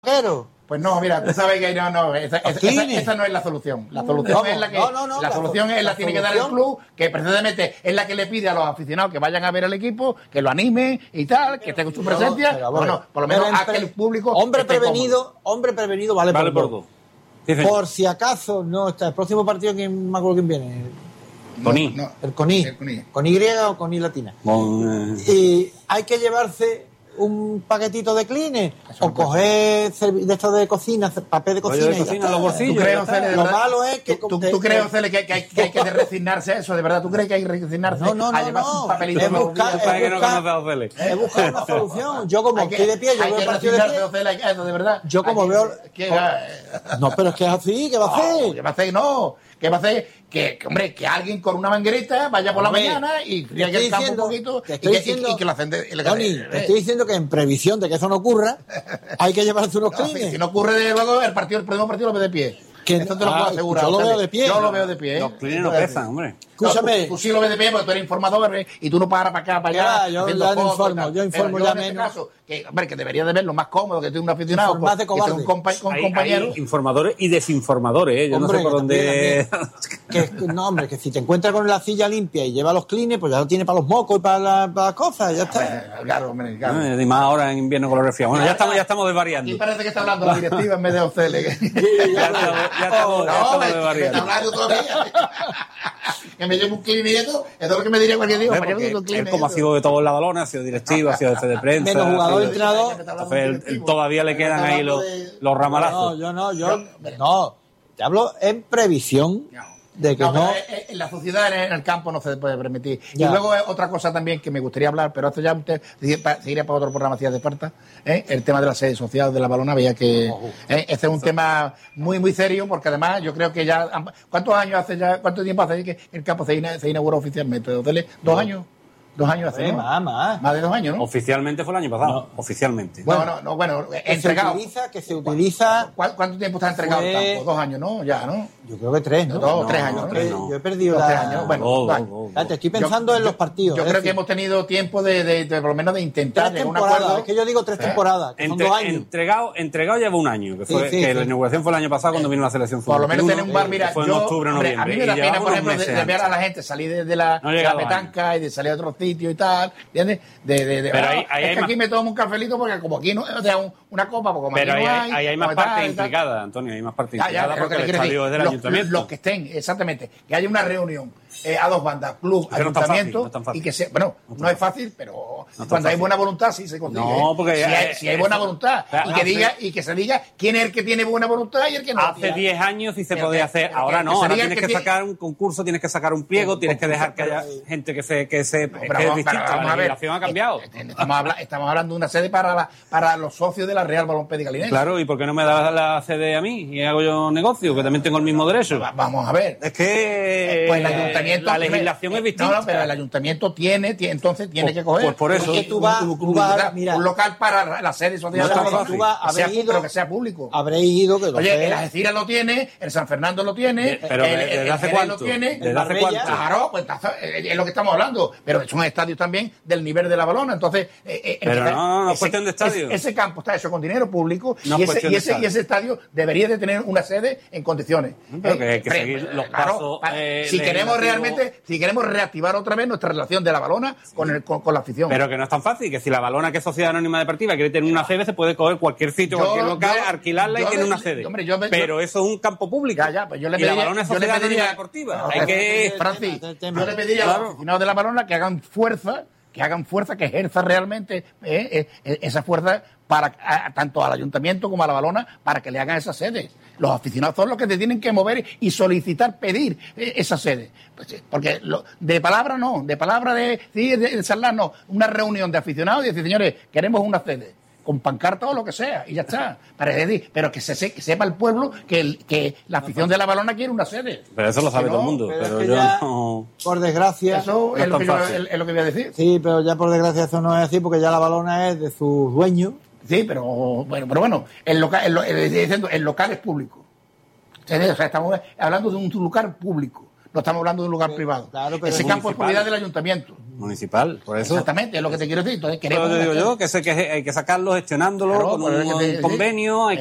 Pues no, mira, tú sabes que esa no es la solución. La solución es la que la solución es la tiene que dar el club, que precisamente es la que le pide a los aficionados que vayan a ver al equipo, que lo animen y tal, que esté con su presencia. Bueno, por lo menos a que el público hombre prevenido vale por dos. Sí, por si acaso no está el próximo partido, ¿quién me acuerdo quién viene? Coní. El Coní. ¿Con Y o con I latina? Y hay que llevarse un paquetito de Kleenex o coger de esto de cocina, papel de cocina, los bolsillos. Lo malo es que ¿Tú crees, Ocele, que hay que resignarse a eso? ¿De verdad tú crees que hay que resignarse a llevarse un papelito? Es buscar una solución. Yo como estoy de pie, yo veo el partido de pie. Ocele, a eso, de verdad. Yo como veo... No, pero es que es así, ¿qué va a hacer? ¿Qué va a hacer? No. ¿Qué va a hacer? Que alguien con una manguerita vaya por la mañana y friegue el campo un poquito y que lo hacen Tony, te estoy diciendo que en previsión de que eso no ocurra, hay que llevarse unos Kleenex. Si no ocurre, de luego, el próximo partido lo ve de pie. Esto te lo puedo asegurar. Yo lo veo de pie. Yo lo veo de pie. Los Kleenex no pesan, hombre. Escúchame. Tú sí lo ves de pie porque tú eres informador y tú no paras para acá, para allá. Yo informo ya menos. Que debería de ver lo más cómodo, que tú un aficionado. Más de cobarde. Un compañero. Hay informadores y desinformadores, Yo hombre, no sé por dónde... que si te encuentras con la silla limpia y lleva los Kleenex, pues ya lo tiene para los mocos y para las cosas, ya está. Claro. Y más ahora en invierno con los resfriados. Bueno, ya estamos desvariando. Aquí parece que está hablando la directiva en vez de Ocele. Ya estamos desvariando. Está hablando todavía. Que me lleve un Kleenex, eso es lo que me diría cualquier día. Él, como ha sido de todos la balona, ha sido directivo, ha sido jefe de prensa. Menos jugador, entrenador. Entonces, todavía le quedan ahí los ramalazos. No. Te hablo en previsión de que no. En la sociedad, en el campo, no se puede permitir. Ya. Y luego otra cosa también que me gustaría hablar, pero esto ya seguiría para otro programa si hace falta, el tema de la sede social de la balona. Veía que este es un tema muy, muy serio, porque además yo creo que ya. ¿Cuánto tiempo hace que el campo se inauguró oficialmente? ¿2 años? 2 años hace, ¿no? Más de 2 años, ¿no? Oficialmente fue el año pasado. Oficialmente. Bueno, entregado. Que se utiliza. ¿Cuánto tiempo está entregado el campo? 2 años, ¿no? Ya, ¿no? Yo creo que 3, ¿no? 3 años. Yo he perdido 3 años. Bueno, 2 años. Estoy pensando en los partidos. Yo creo que hemos tenido tiempo de por lo menos de intentar llegar a un acuerdo. Es que yo digo 3 temporadas, que son 2 años. Entregado lleva 1 año, que la inauguración fue el año pasado cuando vino la selección por lo menos tener un bar, mira, fue en octubre, noviembre. A mí me da pena, por ejemplo, de ver a la gente salir de la petanca y de salir a otros sitios y tal, ¿entiendes? Pero es que aquí me tomo un cafelito porque como aquí no, o sea, una copa, porque como pero aquí no ahí hay más parte implicada, Antonio, hay más parte implicada porque el estadio es del ayuntamiento. Los que estén, exactamente, que haya una reunión a 2 bandas, club, ayuntamiento, y que sea, bueno, no es fácil, pero cuando hay buena voluntad sí se consigue. No, porque si hay buena voluntad y que se diga quién es el que tiene buena voluntad y el que no. Hace 10 años sí se podía hacer, ahora no, ahora tienes que sacar un concurso, tienes que sacar un pliego, tienes que dejar que haya gente que es distinta, la legislación ha cambiado. Estamos hablando de una sede para los socios de la Real Balompié de Galinés. Claro, ¿y por qué no me das la sede a mí y hago yo negocio, que también tengo el mismo derecho? Vamos a ver. Es que pues el ayuntamiento, la legislación es distinta. No, pero el ayuntamiento tiene que coger. Pues por eso. Un local para la sede social de la Balompié, pero que sea público. Habréis ido. Oye, el Algeciras lo tiene, el San Fernando lo tiene, pero ¿desde hace cuánto? ¿Desde hace cuánto? Claro, pues es lo que estamos hablando. Pero son estadios también del nivel de la balona, entonces... pero no es cuestión de estadio. Ese campo está hecho con dinero público y ese estadio debería de tener una sede en condiciones. Pero que hay que seguir los pasos. Si queremos reactivar otra vez nuestra relación de la balona con la afición. Pero que no es tan fácil, que si la balona, que es Sociedad Anónima Deportiva, quiere tener una sede, se puede coger cualquier sitio, cualquier local, alquilarla y tiene una sede. Pero eso es un campo público. Pues y la balona es Sociedad Anónima Deportiva. Francis, yo le pediría a los aficionados de la balona que hagan fuerza, que ejerza realmente esa fuerza para tanto al ayuntamiento como a la balona para que le hagan esa sede. Los aficionados son los que te tienen que mover y solicitar, pedir esa sede. Porque de palabra no, de palabra de charlar no. Una reunión de aficionados y decir, señores, queremos una sede. Con pancarta o lo que sea, y ya está. Pero que sepa el pueblo que la afición de la balona quiere una sede. Pero eso lo sabe todo el mundo. Pero yo no... Por desgracia... Eso es lo que voy a decir. Sí, pero ya por desgracia eso no es así, porque ya la balona es de sus dueños. Sí, pero bueno, el local es público. O sea, estamos hablando de un lugar público. no estamos hablando de un lugar privado. Claro, pero ese campo es propiedad del ayuntamiento. Municipal, por eso. Exactamente, es lo que te quiero decir. Entonces, Pero digo yo que hay que sacarlo, gestionándolo, con un convenio, hay